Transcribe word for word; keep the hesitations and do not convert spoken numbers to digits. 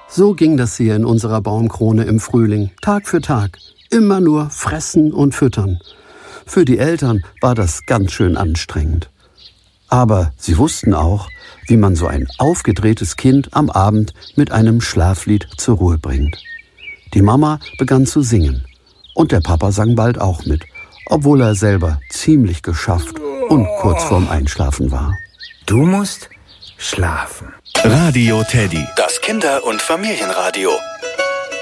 So ging das hier in unserer Baumkrone im Frühling, Tag für Tag. Immer nur fressen und füttern. Für die Eltern war das ganz schön anstrengend. Aber sie wussten auch, wie man so ein aufgedrehtes Kind am Abend mit einem Schlaflied zur Ruhe bringt. Die Mama begann zu singen und der Papa sang bald auch mit, obwohl er selber ziemlich geschafft und kurz vorm Einschlafen war. Du musst schlafen. Radio Teddy, das Kinder- und Familienradio.